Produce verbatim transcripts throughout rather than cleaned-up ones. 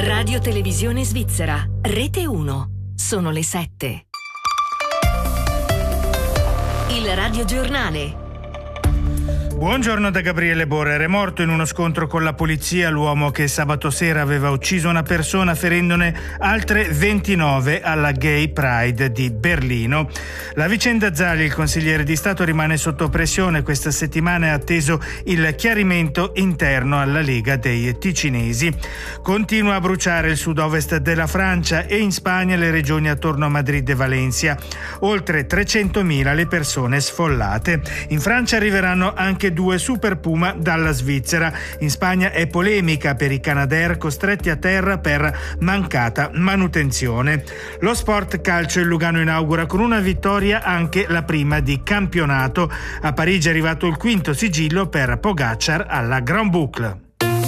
Radio Televisione Svizzera, Rete uno. Sono le sette. Il radiogiornale. Buongiorno da Gabriele Borrer. È morto in uno scontro con la polizia l'uomo che sabato sera aveva ucciso una persona ferendone altre ventinove alla Gay Pride di Berlino. La vicenda Zali, il consigliere di Stato, rimane sotto pressione. Questa settimana è atteso il chiarimento interno alla Lega dei Ticinesi. Continua a bruciare il sud-ovest della Francia e in Spagna le regioni attorno a Madrid e Valencia. Oltre trecentomila le persone sfollate. In Francia arriveranno anche due Super Puma dalla Svizzera. In Spagna è polemica per i Canadair costretti a terra per mancata manutenzione. Lo sport calcio, il Lugano inaugura con una vittoria anche la prima di campionato. A Parigi è arrivato il quinto sigillo per Pogacar alla Grand Boucle.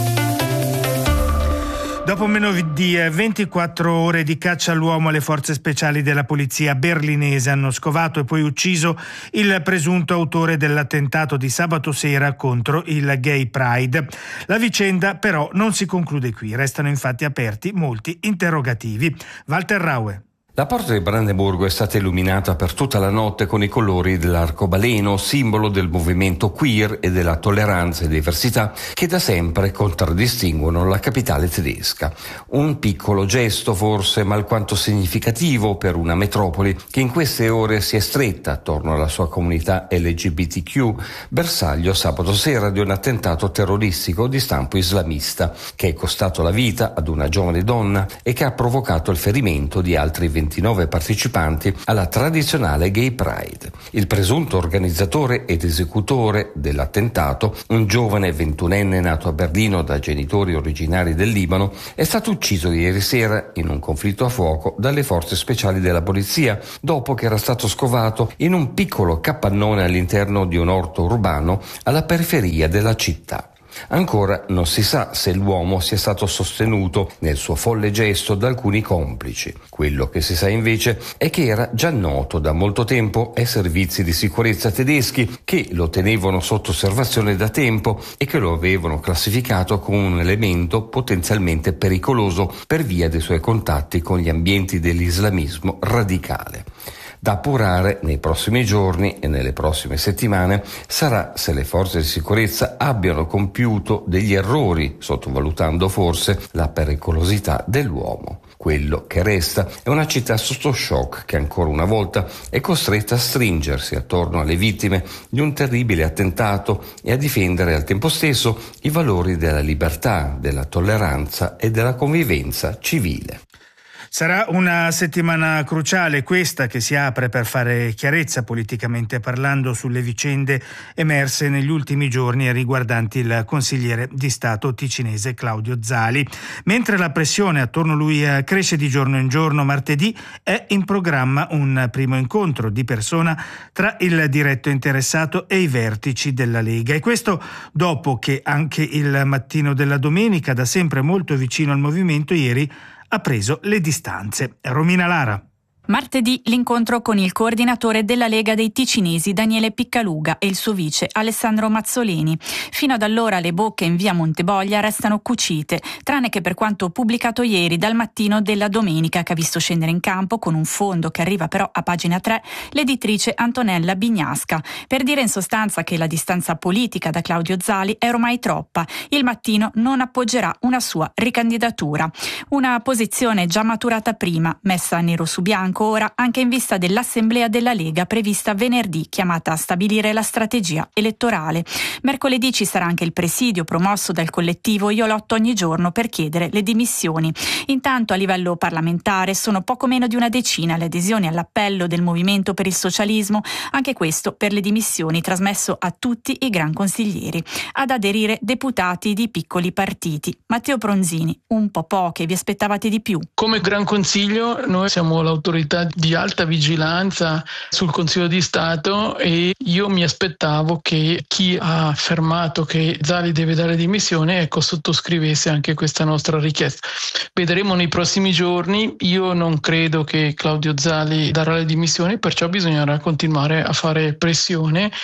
Dopo meno di ventiquattro ore di caccia all'uomo, le forze speciali della polizia berlinese hanno scovato e poi ucciso il presunto autore dell'attentato di sabato sera contro il Gay Pride. La vicenda però non si conclude qui, restano infatti aperti molti interrogativi. Walter Raue. La porta di Brandeburgo è stata illuminata per tutta la notte con i colori dell'arcobaleno, simbolo del movimento queer e della tolleranza e diversità che da sempre contraddistinguono la capitale tedesca. Un piccolo gesto forse, ma alquanto significativo per una metropoli che in queste ore si è stretta attorno alla sua comunità L G B T Q, bersaglio sabato sera di un attentato terroristico di stampo islamista che è costato la vita ad una giovane donna e che ha provocato il ferimento di altri ventinove partecipanti alla tradizionale Gay Pride. Il presunto organizzatore ed esecutore dell'attentato, un giovane ventunenne nato a Berlino da genitori originari del Libano, è stato ucciso ieri sera in un conflitto a fuoco dalle forze speciali della polizia, dopo che era stato scovato in un piccolo capannone all'interno di un orto urbano alla periferia della città. Ancora non si sa se l'uomo sia stato sostenuto nel suo folle gesto da alcuni complici. Quello che si sa invece è che era già noto da molto tempo ai servizi di sicurezza tedeschi, che lo tenevano sotto osservazione da tempo e che lo avevano classificato come un elemento potenzialmente pericoloso per via dei suoi contatti con gli ambienti dell'islamismo radicale. Da appurare nei prossimi giorni e nelle prossime settimane sarà se le forze di sicurezza abbiano compiuto degli errori, sottovalutando forse la pericolosità dell'uomo. Quello che resta è una città sotto shock che ancora una volta è costretta a stringersi attorno alle vittime di un terribile attentato e a difendere al tempo stesso i valori della libertà, della tolleranza e della convivenza civile. Sarà una settimana cruciale questa che si apre per fare chiarezza politicamente parlando sulle vicende emerse negli ultimi giorni riguardanti il consigliere di Stato ticinese Claudio Zali. Mentre la pressione attorno a lui cresce di giorno in giorno, martedì è in programma un primo incontro di persona tra il diretto interessato e i vertici della Lega. E questo dopo che anche il Mattino della Domenica, da sempre molto vicino al movimento, ieri ha preso le distanze. Romina Lara. Martedì l'incontro con il coordinatore della Lega dei Ticinesi Daniele Piccaluga e il suo vice Alessandro Mazzoleni. Fino ad allora le bocche in via Monteboglia restano cucite, tranne che per quanto pubblicato ieri dal Mattino della Domenica, che ha visto scendere in campo, con un fondo che arriva però a pagina tre, l'editrice Antonella Bignasca, per dire in sostanza che la distanza politica da Claudio Zali è ormai troppa. Il Mattino non appoggerà una sua ricandidatura. Una posizione già maturata prima, messa nero su bianco ora anche in vista dell'assemblea della Lega prevista venerdì, chiamata a stabilire la strategia elettorale. Mercoledì ci sarà anche il presidio promosso dal collettivo Io lotto ogni giorno per chiedere le dimissioni. Intanto a livello parlamentare sono poco meno di una decina le adesioni all'appello del Movimento per il Socialismo, anche questo per le dimissioni trasmesso a tutti i gran consiglieri. Ad aderire deputati di piccoli partiti. Matteo Pronzini, un po' poche, vi aspettavate di più? Come Gran Consiglio noi siamo l'autorità di alta vigilanza sul Consiglio di Stato e io mi aspettavo che chi ha affermato che Zali deve dare dimissione, ecco, sottoscrivesse anche questa nostra richiesta. Vedremo nei prossimi giorni. Io non credo che Claudio Zali darà le dimissioni, perciò bisognerà continuare a fare pressione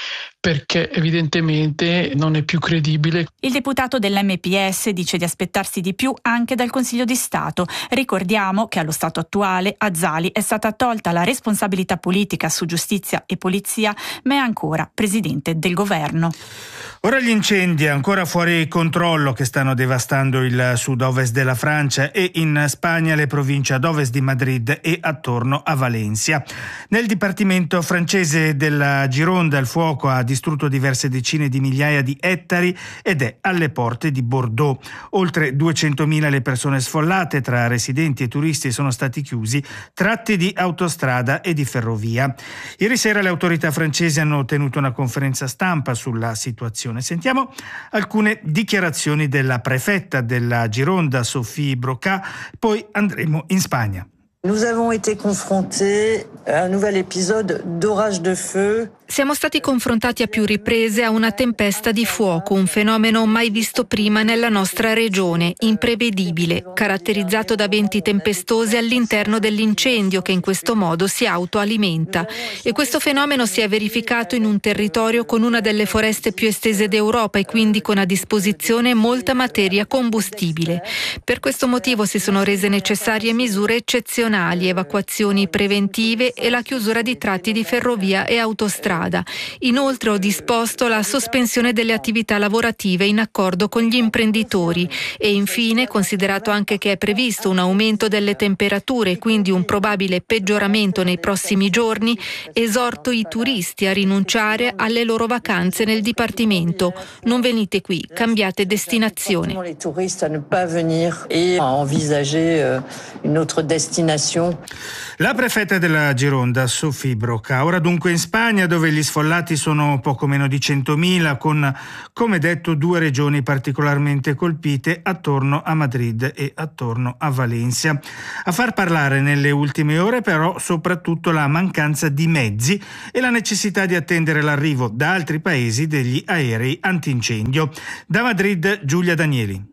perché evidentemente non è più credibile. Il deputato dell'M P S dice di aspettarsi di più anche dal Consiglio di Stato. Ricordiamo che allo stato attuale a Zali è stata tolta la responsabilità politica su giustizia e polizia, ma è ancora presidente del governo. Ora gli incendi ancora fuori controllo che stanno devastando il sud-ovest della Francia e in Spagna le province ad ovest di Madrid e attorno a Valencia. Nel dipartimento francese della Gironda il fuoco ha distrutto diverse decine di migliaia di ettari ed è alle porte di Bordeaux. Oltre duecentomila le persone sfollate, tra residenti e turisti sono stati chiusi tratti di autostrada e di ferrovia. Ieri sera le autorità francesi hanno tenuto una conferenza stampa sulla situazione. Sentiamo alcune dichiarazioni della prefetta della Gironda, Sophie Broca, poi andremo in Spagna. Nous avons été confrontés à un nouvel épisode d'orage de feu. Siamo stati confrontati a più riprese a una tempesta di fuoco, un fenomeno mai visto prima nella nostra regione, imprevedibile, caratterizzato da venti tempestosi all'interno dell'incendio che in questo modo si autoalimenta. E questo fenomeno si è verificato in un territorio con una delle foreste più estese d'Europa e quindi con a disposizione molta materia combustibile. Per questo motivo si sono rese necessarie misure eccezionali, evacuazioni preventive e la chiusura di tratti di ferrovia e autostrada. Inoltre ho disposto la sospensione delle attività lavorative in accordo con gli imprenditori e infine, considerato anche che è previsto un aumento delle temperature e quindi un probabile peggioramento nei prossimi giorni, esorto i turisti a rinunciare alle loro vacanze nel dipartimento. Non venite qui, cambiate destinazione. Les touristes à ne pas venir et à envisager une autre destination. La prefetta della Gironda, Sophie Broca. Ora dunque in Spagna, dove gli sfollati sono poco meno di centomila, con, come detto, due regioni particolarmente colpite attorno a Madrid e attorno a Valencia. A far parlare nelle ultime ore però soprattutto la mancanza di mezzi e la necessità di attendere l'arrivo da altri paesi degli aerei antincendio. Da Madrid, Giulia Danieli.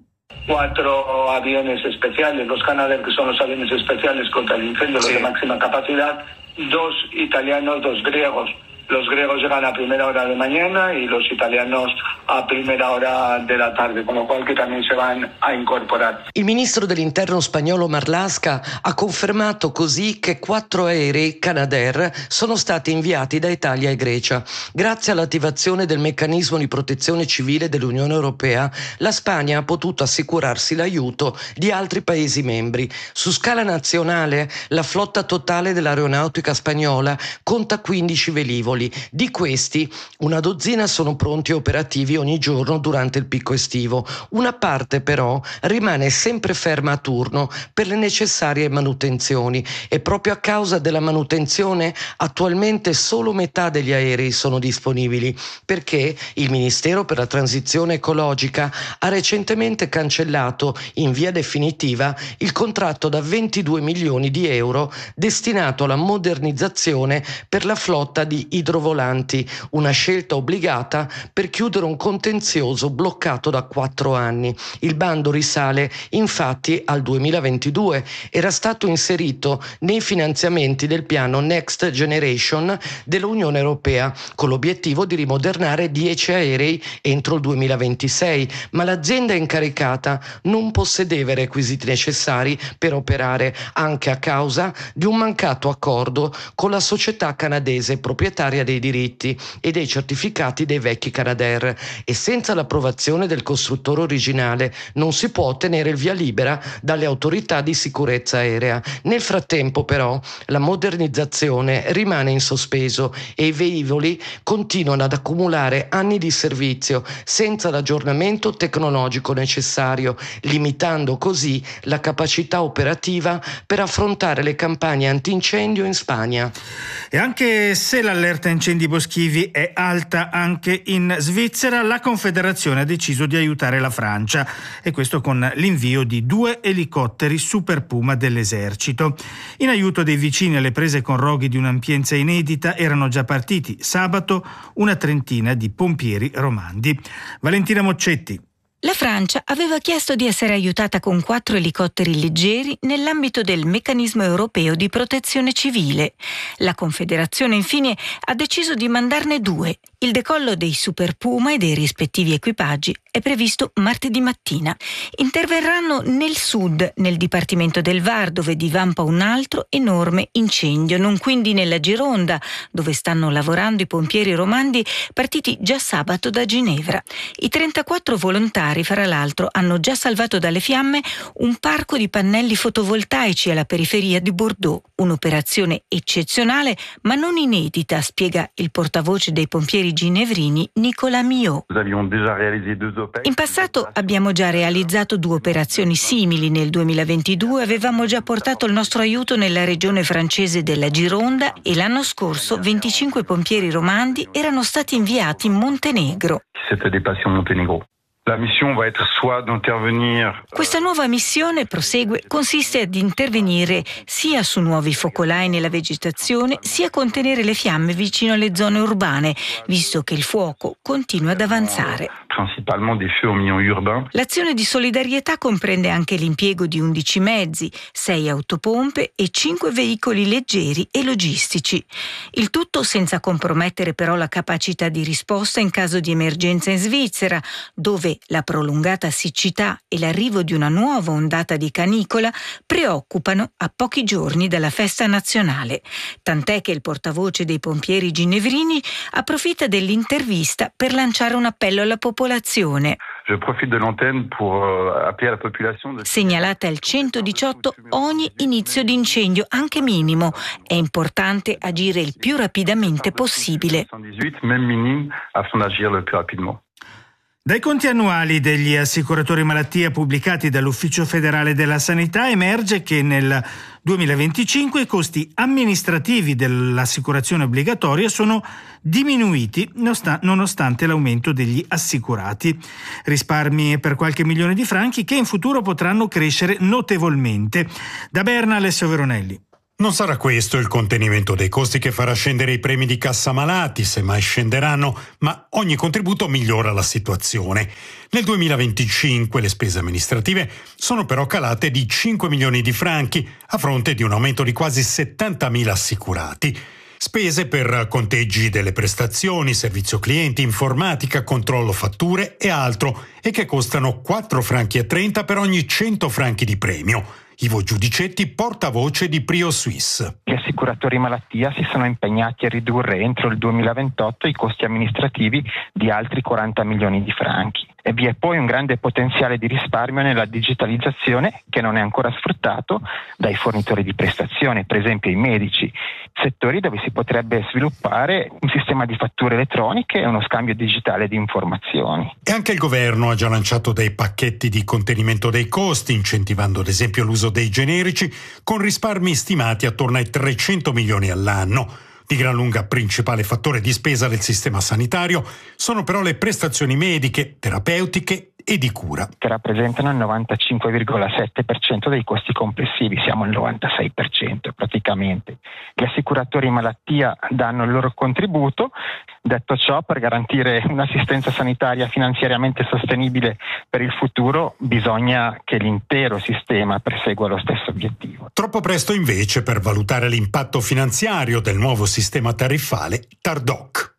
Cuatro aviones especiales, los Canadair, que son los aviones especiales contra el incendio, los de máxima capacidad, dos italianos, dos griegos. Los griegos llegan a primera hora de mañana y los italianos a primera hora de la tarde, con lo cual que también se van a incorporar. Il ministro dell'interno spagnolo Marlaska ha confermato così che quattro aerei Canadair sono stati inviati da Italia e Grecia. Grazie all'attivazione del meccanismo di protezione civile dell'Unione Europea, la Spagna ha potuto assicurarsi l'aiuto di altri Paesi membri. Su scala nazionale, la flotta totale dell'aeronautica spagnola conta quindici velivoli. Di questi, una dozzina sono pronti e operativi ogni giorno durante il picco estivo. Una parte però rimane sempre ferma a turno per le necessarie manutenzioni e proprio a causa della manutenzione attualmente solo metà degli aerei sono disponibili, perché il Ministero per la Transizione Ecologica ha recentemente cancellato in via definitiva il contratto da ventidue milioni di euro destinato alla modernizzazione per la flotta di idrovolanti, una scelta obbligata per chiudere un contenzioso bloccato da quattro anni. Il bando risale infatti al duemilaventidue, era stato inserito nei finanziamenti del piano Next Generation dell'Unione Europea con l'obiettivo di rimodernare dieci aerei entro il duemilaventisei, ma l'azienda incaricata non possedeva i requisiti necessari per operare, anche a causa di un mancato accordo con la società canadese proprietaria dei diritti e dei certificati dei vecchi Canadair, e senza l'approvazione del costruttore originale non si può ottenere il via libera dalle autorità di sicurezza aerea. Nel frattempo però la modernizzazione rimane in sospeso e i velivoli continuano ad accumulare anni di servizio senza l'aggiornamento tecnologico necessario, limitando così la capacità operativa per affrontare le campagne antincendio in Spagna. E anche se l'allerta incendi boschivi è alta anche in Svizzera, la Confederazione ha deciso di aiutare la Francia, e questo con l'invio di due elicotteri Super Puma dell'esercito. In aiuto dei vicini alle prese con roghi di un'ampienza inedita erano già partiti sabato una trentina di pompieri romandi. Valentina Moccetti. La Francia Francia aveva chiesto di essere aiutata con quattro elicotteri leggeri nell'ambito del meccanismo europeo di protezione civile. La Confederazione infine ha deciso di mandarne due. Il decollo dei Super Puma e dei rispettivi equipaggi è previsto martedì mattina. Interverranno nel sud, nel dipartimento del Var, dove divampa un altro enorme incendio, non quindi nella Gironda, dove stanno lavorando i pompieri romandi partiti già sabato da Ginevra. I trentaquattro volontari, fra l'altro, hanno già salvato dalle fiamme un parco di pannelli fotovoltaici alla periferia di Bordeaux. Un'operazione eccezionale ma non inedita, spiega il portavoce dei pompieri ginevrini Nicolas Millot. In passato abbiamo già realizzato due operazioni simili. Nel duemilaventidue avevamo già portato il nostro aiuto nella regione francese della Gironda e l'anno scorso venticinque pompieri romandi erano stati inviati in Montenegro. La mission va être soit d'intervenir. Questa nuova missione, prosegue, consiste ad intervenire sia su nuovi focolai nella vegetazione, sia a contenere le fiamme vicino alle zone urbane, visto che il fuoco continua ad avanzare. Principalement des feux en milieu urbain. L'azione di solidarietà comprende anche l'impiego di undici mezzi, sei autopompe e cinque veicoli leggeri e logistici. Il tutto senza compromettere però la capacità di risposta in caso di emergenza in Svizzera, dove la prolungata siccità e l'arrivo di una nuova ondata di canicola preoccupano a pochi giorni dalla festa nazionale. Tant'è che il portavoce dei pompieri ginevrini approfitta dell'intervista per lanciare un appello alla popolazione. Je profite de l'antenne pour appeler la population. Segnalate al centodiciotto ogni inizio di incendio, anche minimo. È importante agire il più rapidamente possibile. centodiciotto, même minime, afin d'agir le plus rapidement. Dai conti annuali degli assicuratori malattia pubblicati dall'Ufficio federale della sanità emerge che nel duemilaventicinque i costi amministrativi dell'assicurazione obbligatoria sono diminuiti nonostante l'aumento degli assicurati. Risparmi per qualche milione di franchi che in futuro potranno crescere notevolmente. Da Berna, Alessio Veronelli. Non sarà questo il contenimento dei costi che farà scendere i premi di cassa malati, se mai scenderanno, ma ogni contributo migliora la situazione. Nel duemilaventicinque le spese amministrative sono però calate di cinque milioni di franchi, a fronte di un aumento di quasi settantamila assicurati. Spese per conteggi delle prestazioni, servizio clienti, informatica, controllo fatture e altro, e che costano quattro franchi e trenta per ogni cento franchi di premio. Ivo Giudicetti, portavoce di Prio Suisse. Gli assicuratori malattia si sono impegnati a ridurre entro il duemilaventotto i costi amministrativi di altri quaranta milioni di franchi. E vi è poi un grande potenziale di risparmio nella digitalizzazione che non è ancora sfruttato dai fornitori di prestazioni, per esempio i medici, settori dove si potrebbe sviluppare un sistema di fatture elettroniche e uno scambio digitale di informazioni. E anche il governo ha già lanciato dei pacchetti di contenimento dei costi, incentivando ad esempio l'uso dei generici, con risparmi stimati attorno ai trecento milioni all'anno. Di gran lunga principale fattore di spesa del sistema sanitario sono però le prestazioni mediche, terapeutiche e di cura. Che rappresentano il novantacinque virgola sette per cento dei costi complessivi, siamo al novantasei per cento praticamente. Gli assicuratori malattia danno il loro contributo. Detto ciò, per garantire un'assistenza sanitaria finanziariamente sostenibile per il futuro, bisogna che l'intero sistema persegua lo stesso obiettivo. Troppo presto invece per valutare l'impatto finanziario del nuovo sistema tariffale TARDOC.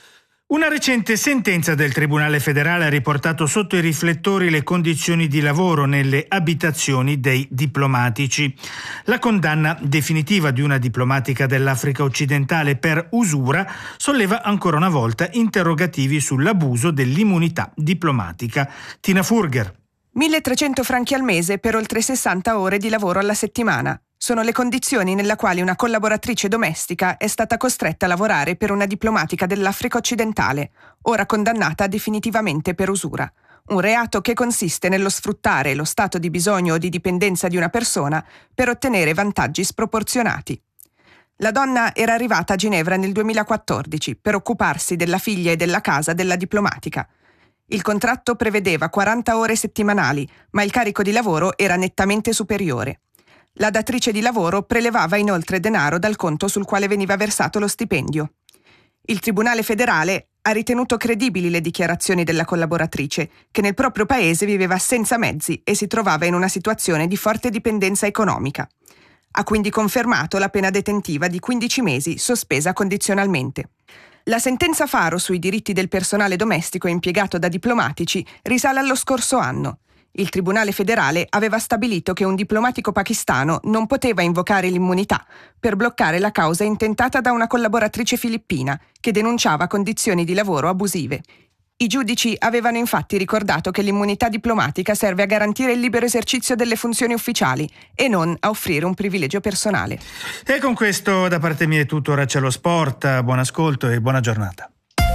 Una recente sentenza del Tribunale federale ha riportato sotto i riflettori le condizioni di lavoro nelle abitazioni dei diplomatici. La condanna definitiva di una diplomatica dell'Africa occidentale per usura solleva ancora una volta interrogativi sull'abuso dell'immunità diplomatica. Tina Furger. milletrecento franchi al mese per oltre sessanta ore di lavoro alla settimana. Sono le condizioni nella quali una collaboratrice domestica è stata costretta a lavorare per una diplomatica dell'Africa occidentale, ora condannata definitivamente per usura. Un reato che consiste nello sfruttare lo stato di bisogno o di dipendenza di una persona per ottenere vantaggi sproporzionati. La donna era arrivata a Ginevra nel duemilaquattordici per occuparsi della figlia e della casa della diplomatica. Il contratto prevedeva quaranta ore settimanali, ma il carico di lavoro era nettamente superiore. La datrice di lavoro prelevava inoltre denaro dal conto sul quale veniva versato lo stipendio. Il Tribunale federale Ha ritenuto credibili le dichiarazioni della collaboratrice, che nel proprio paese viveva senza mezzi e si trovava in una situazione di forte dipendenza economica. Ha quindi confermato la pena detentiva di quindici mesi, sospesa condizionalmente. La sentenza Faro sui diritti del personale domestico impiegato da diplomatici risale allo scorso anno. Il Tribunale federale aveva stabilito che un diplomatico pakistano non poteva invocare l'immunità per bloccare la causa intentata da una collaboratrice filippina che denunciava condizioni di lavoro abusive. I giudici avevano infatti ricordato che l'immunità diplomatica serve a garantire il libero esercizio delle funzioni ufficiali e non a offrire un privilegio personale. E con questo da parte mia è tutto, ora c'è lo sport. Buon ascolto e buona giornata.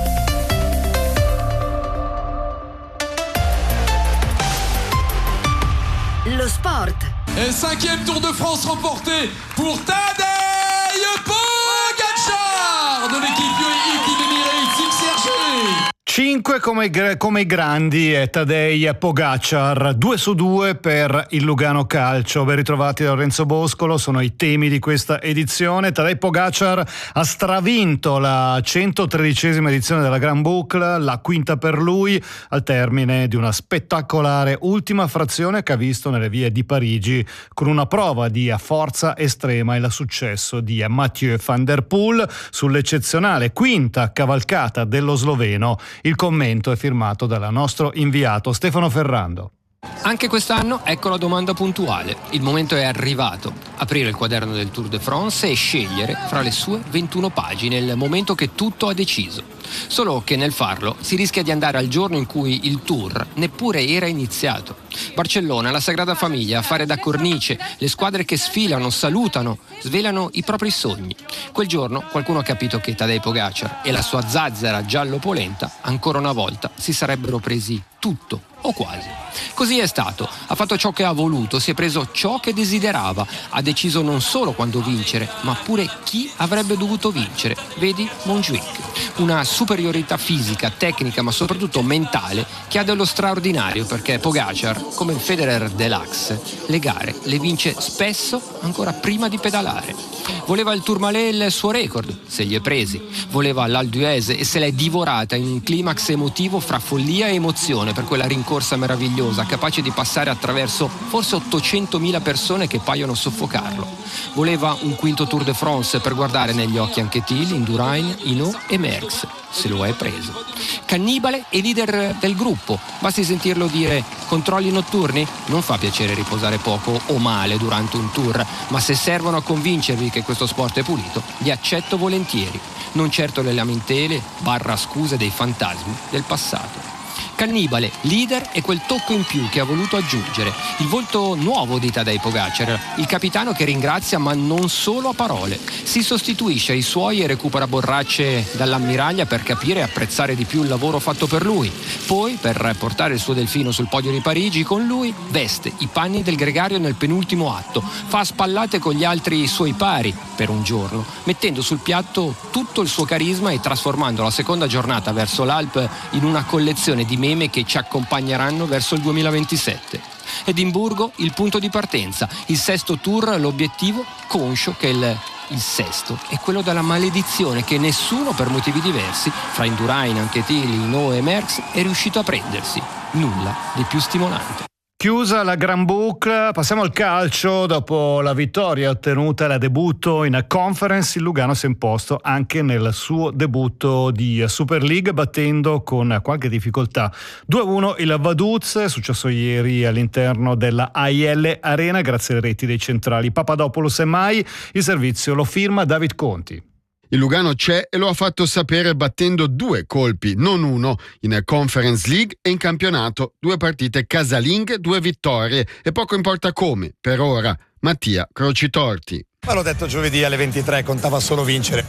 Lo sport. Et cinquième Tour de France remporté pour Tadej Pogačar de l'équipe Équipe Emirates Serge. Cinque come i, come i grandi è Tadej Pogačar, due su due per il Lugano Calcio. Ben ritrovati da Lorenzo Boscolo, sono i temi di questa edizione. Tadej Pogačar ha stravinto la centotredicesima edizione della Grand Boucle, la quinta per lui, al termine di una spettacolare ultima frazione che ha visto nelle vie di Parigi con una prova di forza estrema il successo di Mathieu van der Poel sull'eccezionale quinta cavalcata dello sloveno. Il commento è firmato dal nostro inviato Stefano Ferrando. Anche quest'anno ecco la domanda puntuale. Il momento è arrivato. Aprire il quaderno del Tour de France e scegliere fra le sue ventuno pagine il momento che tutto ha deciso. Solo che nel farlo si rischia di andare al giorno in cui il Tour neppure era iniziato. Barcellona, la Sagrada Famiglia a fare da cornice, le squadre che sfilano, salutano, svelano i propri sogni. Quel giorno qualcuno ha capito che Tadej Pogačar e la sua zazzera giallo-polenta ancora una volta si sarebbero presi tutto o quasi. Così è stato, ha fatto ciò che ha voluto, si è preso ciò che desiderava, ha deciso non solo quando vincere, ma pure chi avrebbe dovuto vincere. Vedi Montjuic, una superiorità fisica, tecnica, ma soprattutto mentale che ha dello straordinario, perché Pogačar, come il Federer dell'Axe, le gare le vince spesso ancora prima di pedalare. Voleva il Tourmalet il suo record, se li è presi. Voleva l'Alpe d'Huez e se l'è divorata in un climax emotivo fra follia e emozione per quella rincorsa meravigliosa, capace di passare attraverso forse ottocentomila persone che paiono soffocarlo. Voleva un quinto Tour de France per guardare negli occhi anche Thiel, Indurain, Hinault e Merckx. Se lo è preso. Cannibale e leader del gruppo. Basti sentirlo dire controlli notturni? Non fa piacere riposare poco o male durante un tour, ma se servono a convincervi che questo sport è pulito, li accetto volentieri. Non certo le lamentele barra scuse dei fantasmi del passato. Cannibale, leader e quel tocco in più che ha voluto aggiungere, il volto nuovo di Tadej Pogačar, il capitano che ringrazia ma non solo a parole, si sostituisce ai suoi e recupera borracce dall'ammiraglia per capire e apprezzare di più il lavoro fatto per lui, poi per portare il suo delfino sul podio di Parigi con lui veste i panni del gregario nel penultimo atto, fa spallate con gli altri suoi pari per un giorno, mettendo sul piatto tutto il suo carisma e trasformando la seconda giornata verso l'Alpe in una collezione di meme che ci accompagneranno verso il duemilaventisette. Edimburgo il punto di partenza, il sesto tour l'obiettivo, conscio che il, il sesto è quello della maledizione che nessuno per motivi diversi, fra Indurain, Anquetil, Hinault e Merckx, è riuscito a prendersi. Nulla di più stimolante. Chiusa la Grand Boucle, passiamo al calcio. Dopo la vittoria ottenuta da debutto in Conference, il Lugano si è imposto anche nel suo debutto di Super League, battendo con qualche difficoltà due a uno il Vaduz. È successo ieri all'interno della A I L Arena grazie alle reti dei centrali Papadopoulos e Mai. Il servizio lo firma David Conti. Il Lugano c'è e lo ha fatto sapere battendo due colpi, non uno, in Conference League e in campionato. Due partite casalinghe, due vittorie e poco importa come, per ora. Mattia Crocitorti. Ma l'ho detto giovedì alle ventitré, contava solo vincere.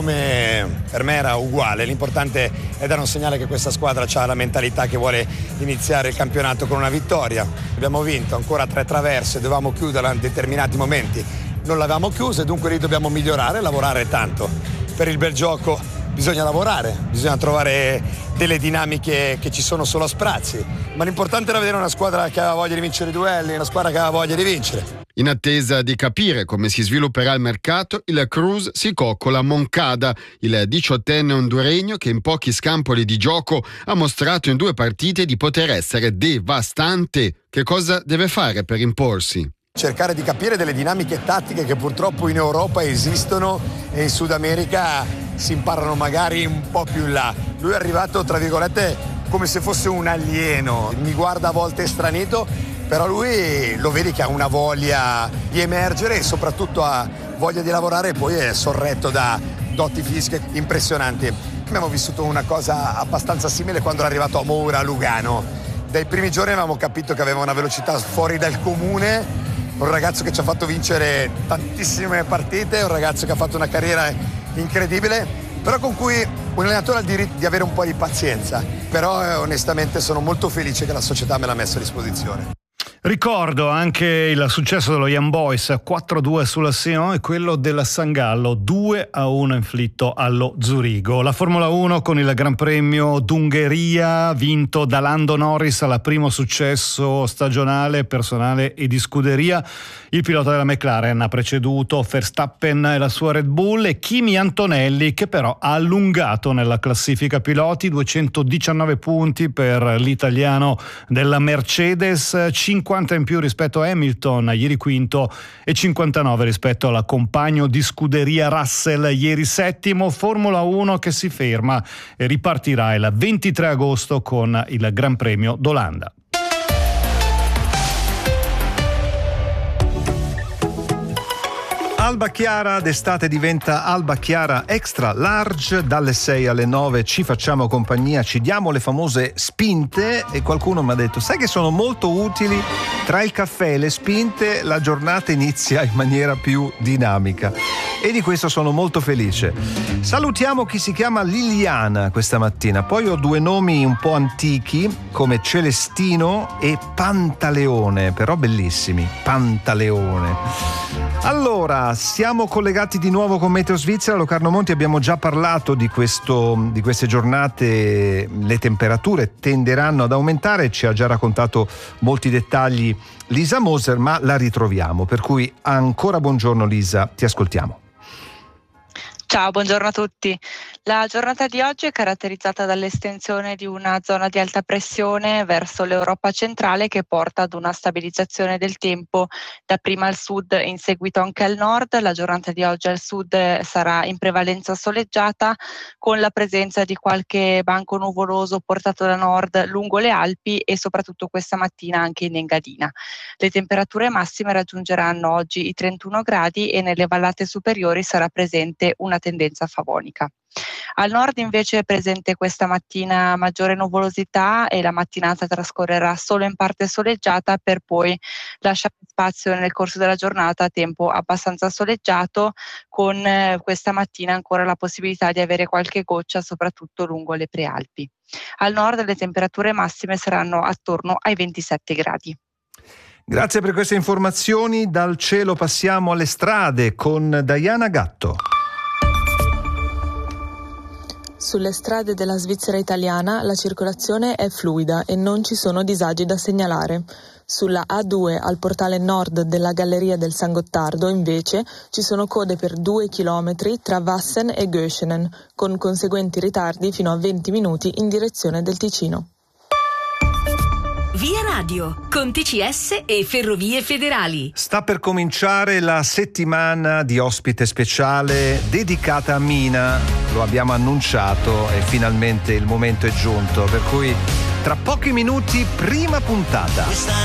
Come per me era uguale, l'importante è dare un segnale che questa squadra ha la mentalità che vuole iniziare il campionato con una vittoria. Abbiamo vinto ancora tre traverse, dovevamo chiuderla in determinati momenti. Non l'avevamo chiusa e dunque lì dobbiamo migliorare e lavorare tanto. Per il bel gioco bisogna lavorare, bisogna trovare delle dinamiche che ci sono solo a sprazzi, ma l'importante era vedere una squadra che aveva voglia di vincere i duelli, una squadra che aveva voglia di vincere. In attesa di capire come si svilupperà il mercato, il Cruz si coccola a Moncada, il diciottenne honduregno che in pochi scampoli di gioco ha mostrato in due partite di poter essere devastante. Che cosa deve fare per imporsi? Cercare di capire delle dinamiche tattiche che purtroppo in Europa esistono e in Sud America si imparano magari un po' più in là. Lui è arrivato, tra virgolette, come se fosse un alieno, mi guarda a volte stranito, però lui lo vedi che ha una voglia di emergere e soprattutto ha voglia di lavorare, e poi è sorretto da doti fisiche impressionanti. Abbiamo vissuto una cosa abbastanza simile quando è arrivato a Moura a Lugano. Dai primi giorni avevamo capito che aveva una velocità fuori dal comune, un ragazzo che ci ha fatto vincere tantissime partite, un ragazzo che ha fatto una carriera incredibile, però con cui un allenatore ha il diritto di avere un po' di pazienza. Però eh, onestamente sono molto felice che la società me l'ha messo a disposizione. Ricordo anche il successo dello Young Boys quattro a due sulla Sion e quello della San Gallo due a uno inflitto allo Zurigo. La Formula uno con il Gran Premio d'Ungheria vinto da Lando Norris al primo successo stagionale, personale e di scuderia. Il pilota della McLaren ha preceduto Verstappen e la sua Red Bull e Kimi Antonelli, che però ha allungato nella classifica piloti, duecentodiciannove punti per l'italiano della Mercedes, cinquanta in più rispetto a Hamilton, ieri quinto, e cinquantanove rispetto alla compagno di scuderia Russell, ieri settimo. Formula uno che si ferma e ripartirà il ventitré agosto con il Gran Premio d'Olanda. Alba Chiara d'estate diventa Alba Chiara Extra Large, dalle sei alle nove ci facciamo compagnia, ci diamo le famose spinte, e qualcuno mi ha detto: sai che sono molto utili, tra il caffè e le spinte la giornata inizia in maniera più dinamica, e di questo sono molto felice. Salutiamo chi si chiama Liliana questa mattina, poi ho due nomi un po' antichi come Celestino e Pantaleone, però bellissimi, Pantaleone. Allora, siamo collegati di nuovo con Meteo Svizzera. Locarno Monti, abbiamo già parlato di questo, di queste giornate, le temperature tenderanno ad aumentare, ci ha già raccontato molti dettagli Lisa Moser, ma la ritroviamo, per cui ancora buongiorno Lisa, ti ascoltiamo. Ciao, buongiorno a tutti. La giornata di oggi è caratterizzata dall'estensione di una zona di alta pressione verso l'Europa centrale che porta ad una stabilizzazione del tempo dapprima al sud e in seguito anche al nord. La giornata di oggi al sud sarà in prevalenza soleggiata con la presenza di qualche banco nuvoloso portato da nord lungo le Alpi e soprattutto questa mattina anche in Engadina. Le temperature massime raggiungeranno oggi i trentuno gradi e nelle vallate superiori sarà presente una tendenza favonica. Al nord invece è presente questa mattina maggiore nuvolosità e la mattinata trascorrerà solo in parte soleggiata per poi lasciare spazio nel corso della giornata a tempo abbastanza soleggiato, con eh, questa mattina ancora la possibilità di avere qualche goccia soprattutto lungo le prealpi. Al nord le temperature massime saranno attorno ai ventisette gradi. Grazie per queste informazioni. Dal cielo passiamo alle strade con Diana Gatto. Sulle strade della Svizzera italiana la circolazione è fluida e non ci sono disagi da segnalare. Sulla A due al portale nord della Galleria del San Gottardo, invece, ci sono code per due chilometri tra Wassen e Göschenen, con conseguenti ritardi fino a venti minuti in direzione del Ticino. Via Radio, con T C S e Ferrovie Federali. Sta per cominciare la settimana di ospite speciale dedicata a Mina. Lo abbiamo annunciato e finalmente il momento è giunto, per cui tra pochi minuti prima puntata.